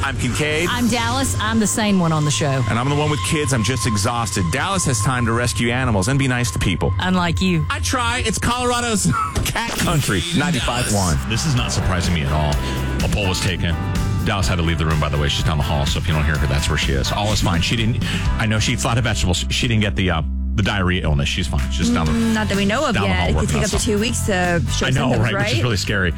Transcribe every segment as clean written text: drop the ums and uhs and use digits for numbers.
I'm Kincaid. I'm Dallas. I'm the sane one on the show. And I'm the one with kids. I'm just exhausted. Dallas has time to rescue animals and be nice to people. Unlike you. I try. It's Colorado's cat country. 95.1. This is not surprising me at all. A poll was taken. Dallas had to leave the room, by the way. She's down the hall, so if you don't hear her, that's where she is. All is fine. I know she eats a lot of vegetables. She didn't get the diarrhea illness. She's fine. She's just down the Not that we know of yet. It could take up to 2 weeks to show symptoms, right? Which is really scary.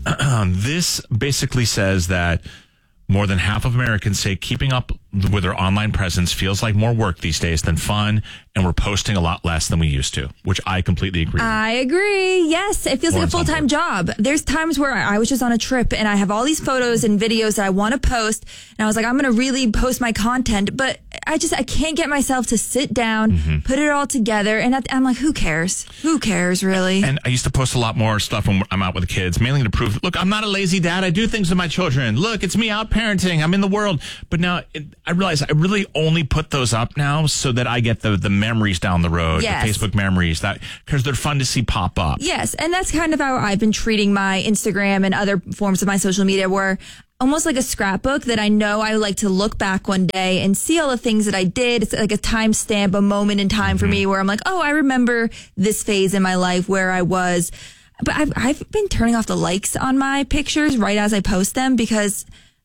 This basically says that more than half of Americans say keeping up with their online presence feels like more work these days than fun, and we're posting a lot less than we used to, which I completely agree with. I agree. Yes, it feels like a full-time job. There's times where I was just on a trip and I have all these photos and videos that I want to post, and I was like, I'm going to really post my content, but I can't get myself to sit down, put it all together, and I'm like, who cares? Who cares, really? And I used to post a lot more stuff when I'm out with the kids, mainly to prove, look, I'm not a lazy dad. I do things with my children. Look, it's me out parenting. I'm in the world. But now I realize I really only put those up now so that I get the memories down the road, yes. The Facebook memories, because they're fun to see pop up. Yes, and that's kind of how I've been treating my Instagram and other forms of my social media, where almost like a scrapbook that I know I like to look back one day and see all the things that I did. It's like a timestamp, a moment in time for me where I'm like, oh, I remember this phase in my life where I was. But I've been turning off the likes on my pictures right as I post them, because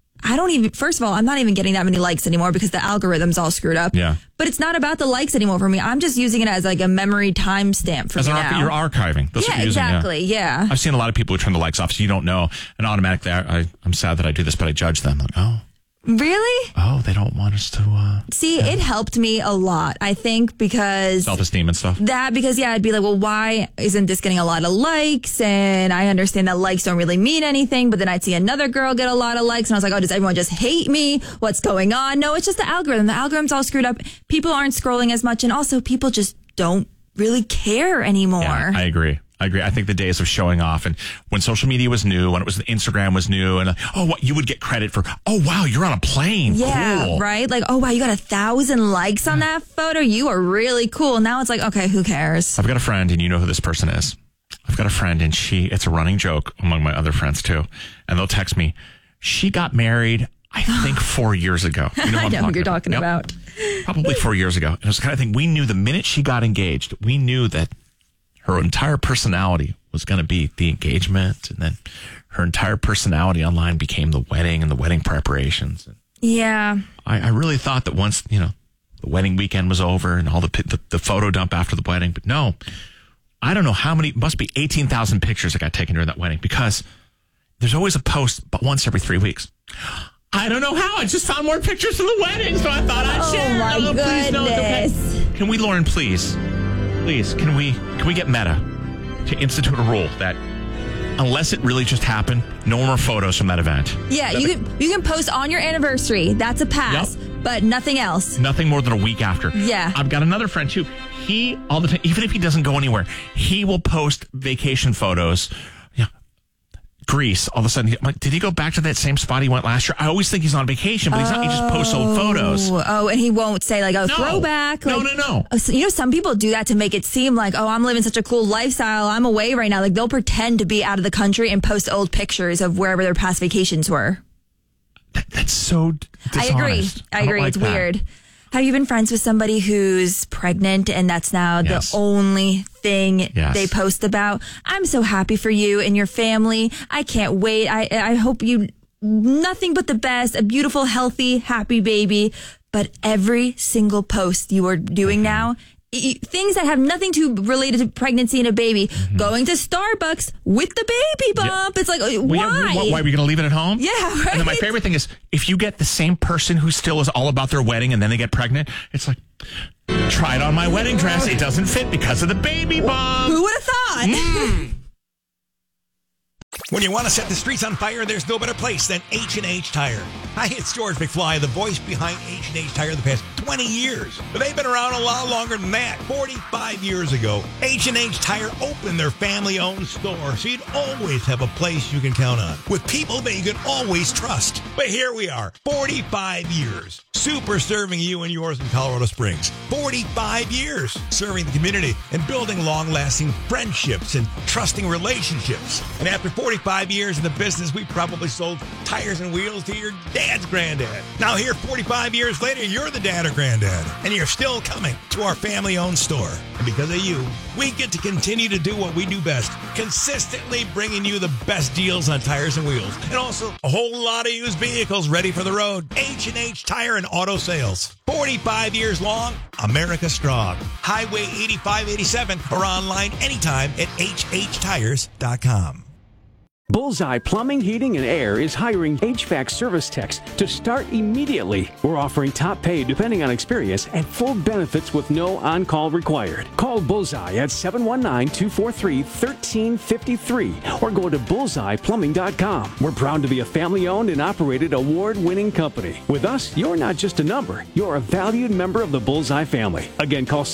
first of all, I'm not even getting that many likes anymore because the algorithm's all screwed up. Yeah. But it's not about the likes anymore for me. I'm just using it as like a memory timestamp for me now. You're archiving. That's what you're using, exactly. Yeah. I've seen a lot of people who turn the likes off, so you don't know. And automatically, I'm sad that I do this, but I judge them. Like, oh. Really? Oh, they don't want us to... See, it helped me a lot, I think, because... Self-esteem and stuff? I'd be like, well, why isn't this getting a lot of likes? And I understand that likes don't really mean anything, but then I'd see another girl get a lot of likes, and I was like, oh, does everyone just hate me? What's going on? No, it's just the algorithm. The algorithm's all screwed up. People aren't scrolling as much, and also people just don't really care anymore. Yeah, I agree. I think the days of showing off, and when social media was new, when Instagram was new, and you would get credit for, oh wow, you're on a plane. Yeah, cool. Right? Like, oh wow, you got 1,000 likes on that photo. You are really cool. Now it's like, okay, who cares? I've got a friend, and you know who this person is. I've got a friend, and it's a running joke among my other friends too. And they'll text me, she got married, I think 4 years ago. You know what I know who you're talking about. Probably 4 years ago. And it was the kind of thing we knew the minute she got engaged, we knew that her entire personality was going to be the engagement, and then her entire personality online became the wedding and the wedding preparations. Yeah. I really thought that once, the wedding weekend was over and all the photo dump after the wedding, but no, I don't know how many, must be 18,000 pictures that got taken during that wedding, because there's always a post, but once every 3 weeks. I don't know how. I just found more pictures from the wedding, so I thought I'd share. Oh, my goodness. Please, no, okay. Can we, Lauren, please, can we get Meta to institute a rule that unless it really just happened, no more photos from that event? Yeah, you can post on your anniversary. That's a pass, but nothing else. Nothing more than a week after. Yeah. I've got another friend too. He, all the time, even if he doesn't go anywhere, he will post vacation photos. Greece, all of a sudden, I'm like, did he go back to that same spot he went last year? I always think he's on vacation, but he's not. He just posts old photos. Oh, and he won't say like, oh, throwback. Like, No. Some people do that to make it seem like, oh, I'm living such a cool lifestyle. I'm away right now. Like, they'll pretend to be out of the country and post old pictures of wherever their past vacations were. That's so dishonest. I agree. Like it's that. weird. Have you been friends with somebody who's pregnant and that's now the only thing they post about? I'm so happy for you and your family. I can't wait. I hope you nothing but the best, a beautiful, healthy, happy baby. But every single post you are doing now, things that have nothing to related to pregnancy and a baby, going to Starbucks with the baby bump. Yeah. It's like, why? Why are we going to leave it at home? Yeah, right. And then my favorite thing is, if you get the same person who still is all about their wedding and then they get pregnant, it's like, try it on my wedding dress. It doesn't fit because of the baby bump. Who would have thought? When you want to set the streets on fire, there's no better place than H&H Tire. Hi, it's George McFly, the voice behind H&H Tire the past 20 years. But they've been around a lot longer than that. 45 years ago, H&H Tire opened their family-owned store, so you'd always have a place you can count on, with people that you can always trust. But here we are, 45 years, super serving you and yours in Colorado Springs. 45 years serving the community and building long-lasting friendships and trusting relationships. And after 45 years in the business, we probably sold tires and wheels to your dad's granddad. Now here, 45 years later, you're the dad or granddad, and you're still coming to our family-owned store. And because of you, we get to continue to do what we do best, consistently bringing you the best deals on tires and wheels, and also a whole lot of used vehicles ready for the road. H&H Tire and Auto Sales. 45 years long, America strong. Highway 8587 or online anytime at hhtires.com. Bullseye Plumbing, Heating, and Air is hiring HVAC service techs to start immediately. We're offering top pay depending on experience and full benefits with no on-call required. Call Bullseye at 719-243-1353 or go to bullseyeplumbing.com. We're proud to be a family-owned and operated award-winning company. With us, you're not just a number. You're a valued member of the Bullseye family. Again, call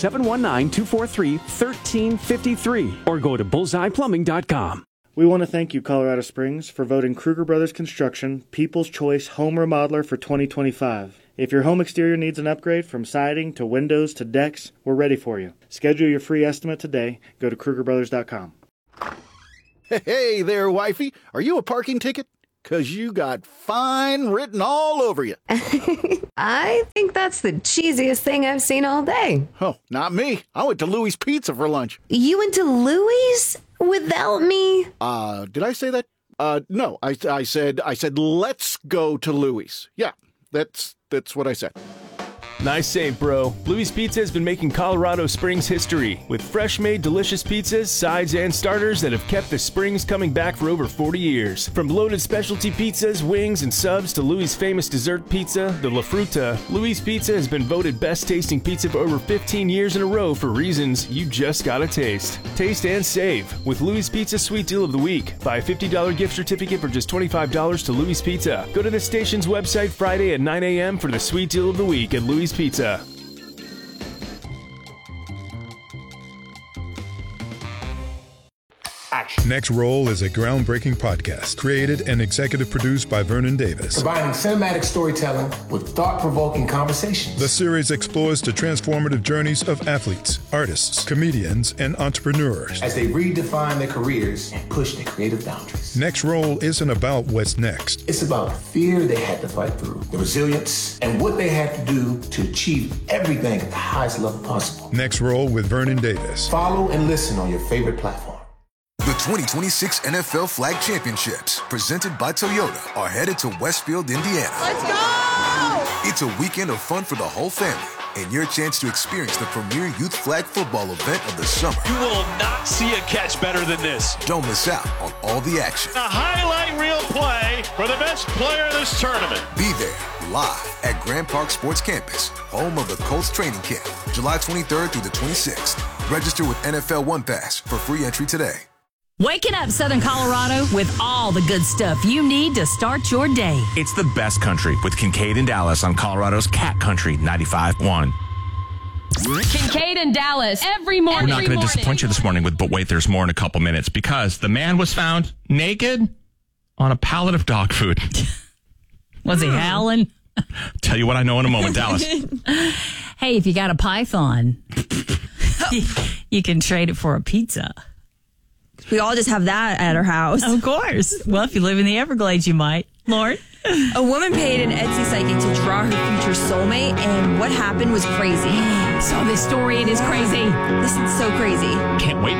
719-243-1353 or go to bullseyeplumbing.com. We want to thank you, Colorado Springs, for voting Kruger Brothers Construction People's Choice Home Remodeler for 2025. If your home exterior needs an upgrade from siding to windows to decks, we're ready for you. Schedule your free estimate today. Go to KrugerBrothers.com. Hey there, wifey. Are you a parking ticket? 'Cause you got fine written all over you. I think that's the cheesiest thing I've seen all day. Oh, not me. I went to Louis Pizza for lunch. You went to Louis? Without me? Did I say that? No, I said let's go to Louis. Yeah, that's what I said. Nice save, bro. Louis Pizza has been making Colorado Springs history with fresh-made delicious pizzas, sides, and starters that have kept the Springs coming back for over 40 years. From loaded specialty pizzas, wings, and subs to Louis' famous dessert pizza, the La Fruta, Louis Pizza has been voted best-tasting pizza for over 15 years in a row for reasons you just gotta taste. Taste and save with Louis Pizza Sweet Deal of the Week. Buy a $50 gift certificate for just $25 to Louis Pizza. Go to the station's website Friday at 9 a.m. for the Sweet Deal of the Week at Louis Pizza. Next Roll is a groundbreaking podcast created and executive produced by Vernon Davis. Combining cinematic storytelling with thought-provoking conversations. The series explores the transformative journeys of athletes, artists, comedians, and entrepreneurs as they redefine their careers and push their creative boundaries. Next Roll isn't about what's next. It's about the fear they had to fight through, the resilience, and what they had to do to achieve everything at the highest level possible. Next Roll with Vernon Davis. Follow and listen on your favorite platform. The 2026 NFL Flag Championships, presented by Toyota, are headed to Westfield, Indiana. Let's go! It's a weekend of fun for the whole family and your chance to experience the premier youth flag football event of the summer. You will not see a catch better than this. Don't miss out on all the action. A highlight reel play for the best player of this tournament. Be there live at Grand Park Sports Campus, home of the Colts training camp, July 23rd through the 26th. Register with NFL One Pass for free entry today. Waking up Southern Colorado with all the good stuff you need to start your day. It's the best country with Kincaid and Dallas on Colorado's Cat Country 95.1. Kincaid and Dallas every morning. We're not going to disappoint you this morning with But Wait, There's More in a couple minutes because the man was found naked on a pallet of dog food. Was he howling? Tell you what I know in a moment, Dallas. Hey, if you got a python, you can trade it for a pizza. We all just have that at our house. Of course. Well, if you live in the Everglades, you might. Lauren? A woman paid an Etsy psychic to draw her future soulmate, and what happened was crazy. So this story, it is crazy. This is so crazy. Can't wait